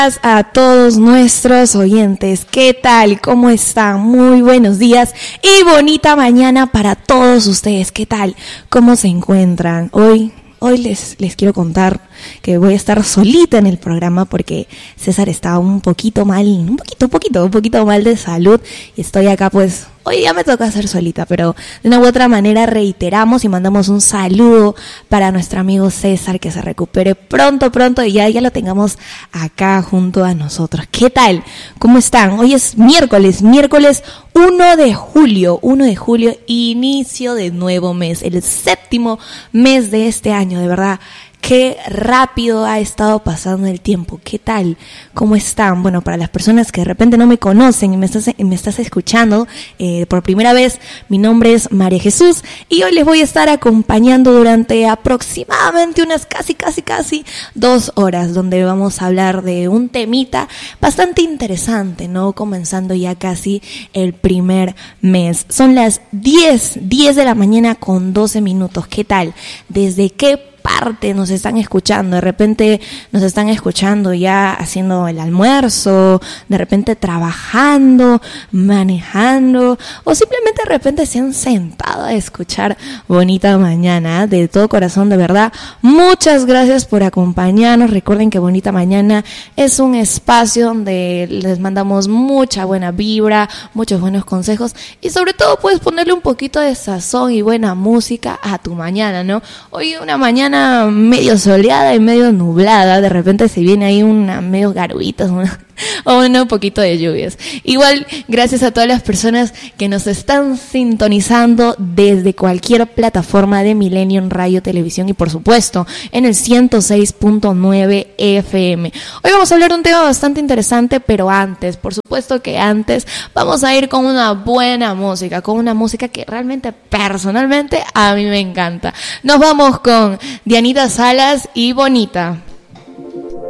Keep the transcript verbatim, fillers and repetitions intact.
A todos nuestros oyentes, ¿qué tal? ¿Cómo están? Muy buenos días y bonita mañana para todos ustedes. ¿Qué tal? ¿Cómo se encuentran? Hoy, hoy les, les quiero contar que voy a estar solita en el programa porque César está un poquito mal, un poquito, un poquito, un poquito mal de salud y estoy acá pues, hoy ya me toca hacer solita, pero de una u otra manera reiteramos y mandamos un saludo para nuestro amigo César, que se recupere pronto, pronto y ya, ya lo tengamos acá junto a nosotros. ¿Qué tal? ¿Cómo están? Hoy es miércoles, miércoles uno de julio, uno de julio, inicio de nuevo mes, el séptimo mes de este año, de verdad. Qué rápido ha estado pasando el tiempo. ¿Qué tal? ¿Cómo están? Bueno, para las personas que de repente no me conocen y me estás, me estás escuchando eh, por primera vez, mi nombre es María Jesús y hoy les voy a estar acompañando durante aproximadamente unas casi, casi, casi dos horas, donde vamos a hablar de un temita bastante interesante, ¿no? Comenzando ya casi el primer mes. Son las diez, diez de la mañana con doce minutos. ¿Qué tal? ¿Desde qué parte nos están escuchando? De repente nos están escuchando ya haciendo el almuerzo, de repente trabajando, manejando, o simplemente de repente se han sentado a escuchar Bonita Mañana. De todo corazón, de verdad, muchas gracias por acompañarnos. Recuerden que Bonita Mañana es un espacio donde les mandamos mucha buena vibra, muchos buenos consejos y sobre todo puedes ponerle un poquito de sazón y buena música a tu mañana, ¿no? Hoy una mañana medio soleada y medio nublada, de repente se viene ahí una medio garuitas, una, o un poquito de lluvias. Igual, gracias a todas las personas que nos están sintonizando desde cualquier plataforma de Millennium Radio Televisión y por supuesto en el ciento seis punto nueve F M. Hoy vamos a hablar de un tema bastante interesante, pero antes, por supuesto que antes, vamos a ir con una buena música, con una música que realmente, personalmente, a mí me encanta. Nos vamos con Dianita Salas y Bonita.